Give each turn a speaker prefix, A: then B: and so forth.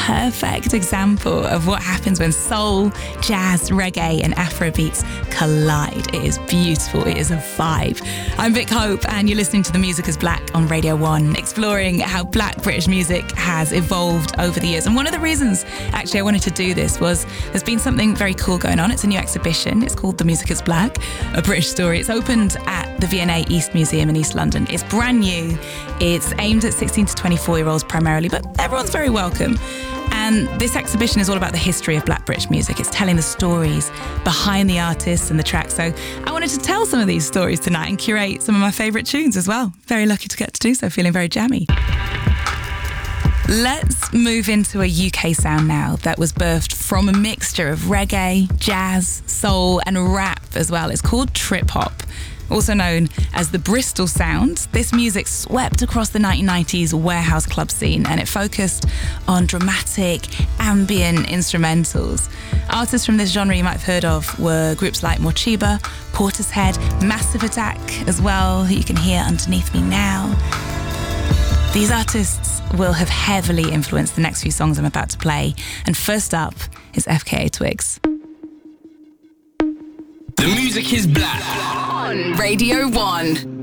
A: perfect example of what happens when soul, jazz, reggae and Afrobeats collide. It is beautiful. It is a vibe. I'm Vic Hope and you're listening to The Music is Black on Radio 1, exploring how Black British music has evolved over the years. And one of the reasons actually I wanted to do this was there's been something very cool going on. It's a new exhibition. It's called The Music is Black, a British story. It's opened at the V&A East Museum in East London. It's brand new. It's aimed at 16 to 24-year-olds primarily, but everyone's very welcome. And this exhibition is all about the history of Black British music. It's telling the stories behind the artists and the tracks. So I wanted to tell some of these stories tonight and curate some of my favourite tunes as well. Very lucky to get to do so, feeling very jammy. Let's move into a UK sound now that was birthed from a mixture of reggae, jazz, soul and rap as well. It's called trip hop. Also known as the Bristol sound, this music swept across the 1990s warehouse club scene and it focused on dramatic, ambient instrumentals. Artists from this genre you might have heard of were groups like Morcheeba, Portishead, Massive Attack as well, who you can hear underneath me now. These artists will have heavily influenced the next few songs I'm about to play. And first up is FKA Twigs.
B: The Music is Black
C: on Radio 1.